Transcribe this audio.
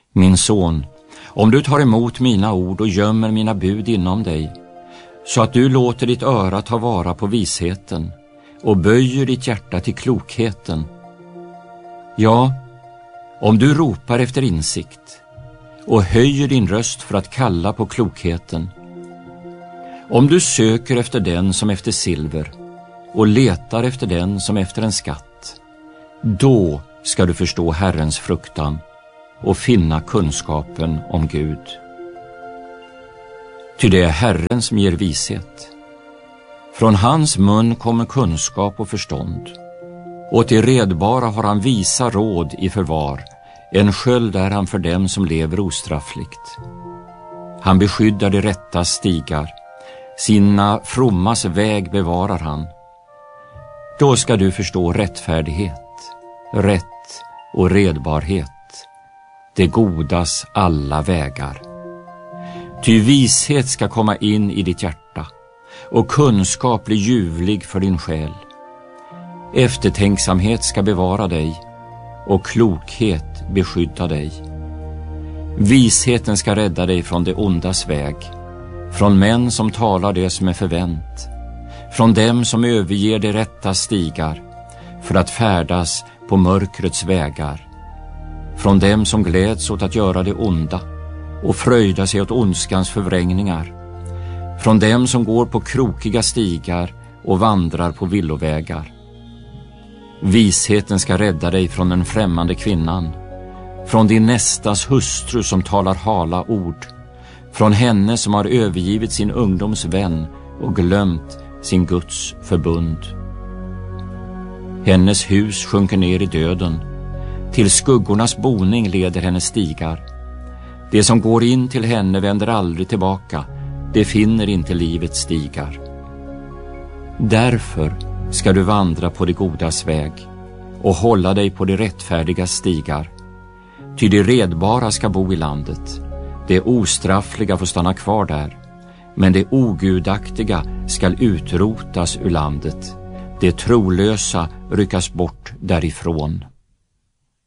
Min son, om du tar emot mina ord och gömmer mina bud inom dig, så att du låter ditt öra ta vara på visheten och böjer ditt hjärta till klokheten. Ja, om du ropar efter insikt och höjer din röst för att kalla på klokheten, om du söker efter den som efter silver och letar efter den som efter en skatt, då ska du förstå Herrens fruktan och finna kunskapen om Gud. Ty det är Herren som ger vishet. Från hans mun kommer kunskap och förstånd. Och till redbara har han visa råd i förvar. En sköld är han för dem som lever ostraffligt. Han beskyddar de rätta stigar. Sina frommas väg bevarar han. Då ska du förstå rättfärdighet, rätt och redbarhet, det godas alla vägar. Ty vishet ska komma in i ditt hjärta och kunskap blir ljuvlig för din själ. Eftertänksamhet ska bevara dig och klokhet beskydda dig. Visheten ska rädda dig från det ondas väg, från män som talar det som är förvänt, från dem som överger de rätta stigar för att färdas på mörkrets vägar, från dem som gläds åt att göra det onda och fröjda sig åt ondskans förvrängningar, från dem som går på krokiga stigar och vandrar på villovägar. Visheten ska rädda dig från den främmande kvinnan, från din nästas hustru som talar hala ord, från henne som har övergivit sin ungdoms vän och glömt sin Guds förbund. Hennes hus sjunker ner i döden, till skuggornas boning leder hennes stigar. Det som går in till henne vänder aldrig tillbaka, det finner inte livets stigar. Därför ska du vandra på det godas väg och hålla dig på de rättfärdiga stigar. Ty de redbara ska bo i landet, det ostraffliga får stanna kvar där, men det ogudaktiga skall utrotas ur landet, det trolösa ryckas bort därifrån.